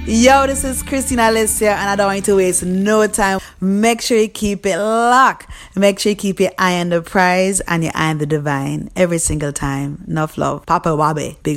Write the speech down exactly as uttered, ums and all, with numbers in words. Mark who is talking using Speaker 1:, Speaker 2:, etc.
Speaker 1: Yo, this is Christina Alessia, and I don't want you to waste no time. Make sure you keep it locked. Make sure you keep your eye on the prize and your eye on the divine every single time. Enough love. Papa Wabe. Big